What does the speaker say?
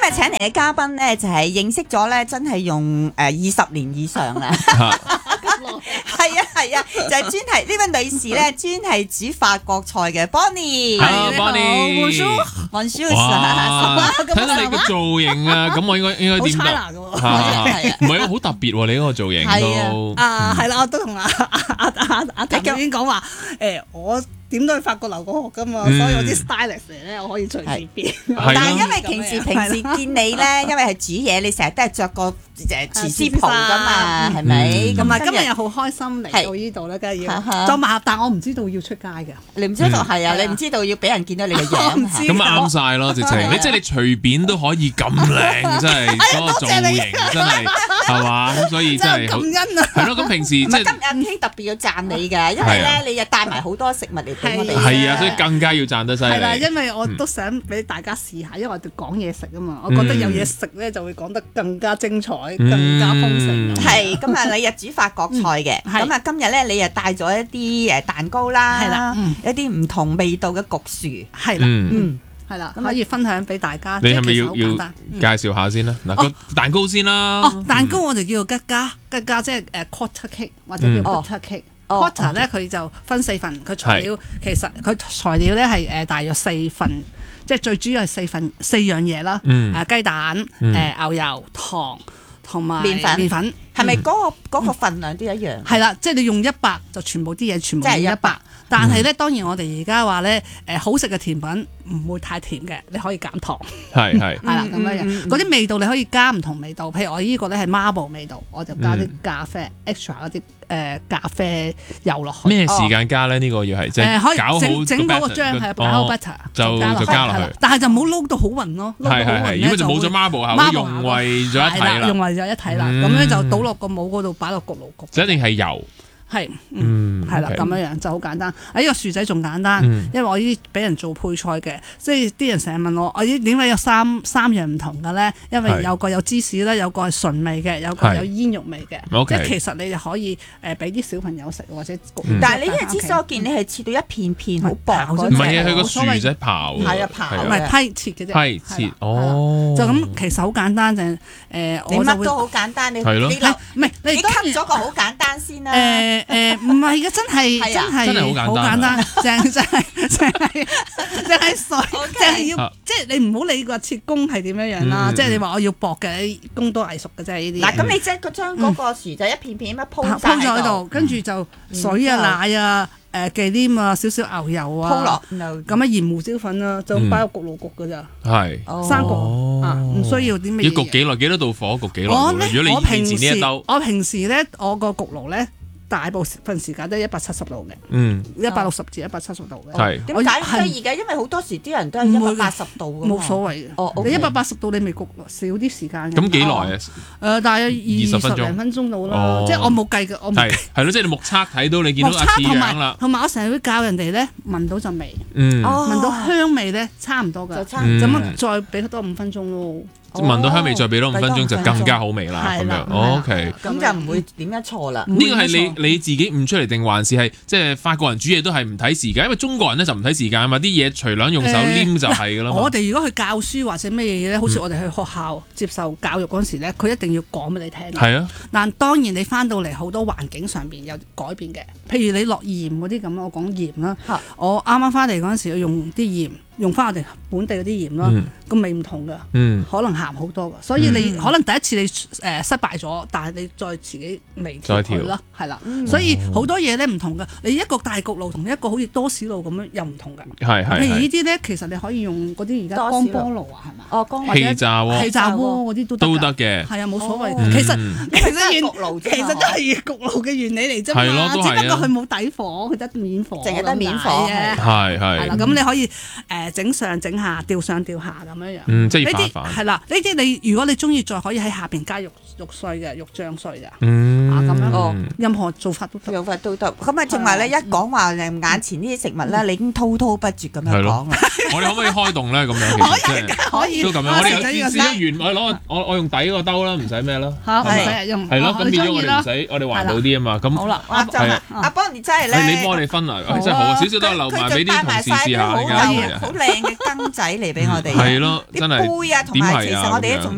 日請嚟嘅嘉賓咧，就係認識咗咧，真係用20年以上啦。係啊，就係專係呢位女士咧，專係煮法國菜嘅 Bonnie。 係 Bonnie。 Bonjour。 哇！睇到你個造型啊，咁我應該點㗎？ 係啊， 唔係好特別喎，你嗰個造型都。 係啦，我都同阿譚已經講話，我點都去法國留過學噶嘛，所以我啲 stylist 嚟咧，我可以隨便變。 但係因為平時見你咧，因為係煮嘢，你成日都係着個廚師袍噶嘛，係咪？ 咁啊，今日又好開心嚟到呢度咧，梗係要裝馬，但我唔知道要出街嘅。 你唔知道係啊？你唔知道要俾人見到你嘅樣。 咁啱晒咯，直情你即係你隨便都可以咁靚，真係嗰個造型真係係嘛？咁所以真係感恩啊！ 係咯，咁平時即係今日阿 K 特別要讚你㗎，因為咧你又帶埋好多食物嚟俾我哋。 係啊，所以更加要讚得犀利。 係啦，因為我都想俾大家試下，因為我哋講嘢食啊嘛，我覺得有嘢食咧就會講得更加精彩、更加豐盛。 係，咁啊，你又煮法國菜嘅，咁啊，今日咧你又帶咗一啲蛋糕啦， 係啦， 一啲唔同味道嘅焗薯， 係啦，係啦，可以分享俾大家。 你係咪要介紹下先啦？嗱，個蛋糕先啦。 蛋糕我哋叫做吉加，即係quarter cake 或者叫 butter cake。quarter 咧佢就分4份，佢材料其實佢材料咧係大約4份，即係最主要係4樣嘢啦。雞蛋、牛油、糖同埋麵粉， 係咪嗰個份量都一樣？ 係啦，即係你用100就全部啲嘢全部用100。但係咧，當然我哋而家話咧，好食嘅甜品唔會太甜嘅，你可以減糖。係啦，咁樣嗰啲味道你可以加唔同味道，譬如我呢個咧係 marble 味道，我就加啲咖啡 extra 嗰啲咖啡油落去。 咩時間加咧？呢個要係即係可以搞好整嗰個漿係搞好 butter 就加落去， 但係就唔好撈到好暈咯。 係，如果就冇咗 marble 後，融為咗一體啦。 融為咗一體啦，咁樣就倒落個模嗰度，擺落焗爐焗。 就一定係油。 係，係啦，咁樣就好簡單。呢個薯仔仲簡單，因為我呢啲俾人做配菜嘅，即係啲人成日問我呢點解有三樣唔同嘅咧？因為有個有芝士啦，有個係純味嘅，有個有煙肉味嘅。即係其實你就可以俾啲小朋友食或者焗。 但係你呢個芝士我見你係切到一片片好薄嗰隻， 唔係啊，佢個薯仔刨。 係啊，刨。 唔係批切嘅啫。 批切哦。 就咁，其實好簡單就你乜都好簡單，你係咯。 唔係你吸咗個好簡單先啦。 唔係嘅，真係好簡單，淨係水，淨係要即係你唔好理個切工係點樣啦，即係你話我要薄嘅工都藝術嘅啫呢啲。 嗱，咁你即係將嗰個薯仔一片片咁鋪咗喺度，跟住就水啊、奶啊、忌廉啊、少少牛油啊， 鋪落， 咁啊鹽胡椒粉啊，就擺入焗爐焗㗎咋。 係生焗唔需要啲咩？ 要焗幾耐？幾多度火焗幾耐？如果你面前呢一兜， 我平時咧我個焗爐咧。大部分時間都係170度嘅，160至170度嘅。 係點解咁得意嘅？因為好多時啲人都係180度嘅。 冇所謂嘅。你180度你咪焗少啲時間。 咁幾耐啊？ 大約20零分鐘到啦。即係我冇計嘅，我冇計。 係咯，即係你目測睇到你見到似樣啦。 同埋我成日會教人哋咧聞到陣味，聞到香味咧差唔多㗎，咁樣再俾多5分鐘咯。 聞到香味再俾多5分鐘就更加好味啦，咁樣。OK， 咁就唔會點樣錯啦。 呢個係你自己悟出嚟定還是係即係法國人煮嘢都係唔睇時間？因為中國人咧就唔睇時間啊嘛，啲嘢隨兩用手黏就係㗎啦。 我哋如果去教書或者咩嘢咧，好似我哋去學校接受教育嗰陣時咧，佢一定要講俾你聽。 係啊。 但當然你翻到嚟好多環境上邊有改變嘅，譬如你落鹽嗰啲咁，我講鹽啦。我啱啱翻嚟嗰陣時，我用啲鹽。用翻我哋本地嗰啲鹽啦，個味唔同噶，可能鹹好多噶，所以你可能第一次你失敗咗，但係你再自己微調佢啦，係啦，所以好多嘢咧唔同噶。你一個大焗爐同一個好似多士爐咁樣又唔同噶。譬如呢啲咧，其實你可以用嗰啲而家光波爐啊，係嘛？ 哦， 氣炸鍋嗰啲都得嘅，係啊，冇所謂。其實都係焗爐嘅原理嚟啫嘛，只不過佢冇底火，佢得面火， 淨係得面火嘅。 係啦，咁你可以整上整下，吊上吊下咁樣樣。 即係係啦，呢啲你如果你中意，再可以喺下邊加肉碎嘅肉醬碎嘅。 咁樣， 哦任何做法都得。 做法都得。咁啊，正話咧一講話眼前呢啲食物咧，你已經滔滔不絕咁樣講啦。 我哋可唔可以開動咧？咁樣其實可以都咁樣。我哋有試咗完，我用底個兜啦，唔使咩啦。 嚇，唔使用。 係咯，咁變咗我哋唔使，我哋環保啲啊嘛。咁好啦， 阿邦你真係咧， 你幫我哋分啊，真係好，少少都留埋俾啲同事試下。 好靚嘅羹仔嚟俾我哋。 係咯，真係啲杯啊，同埋其實我哋仲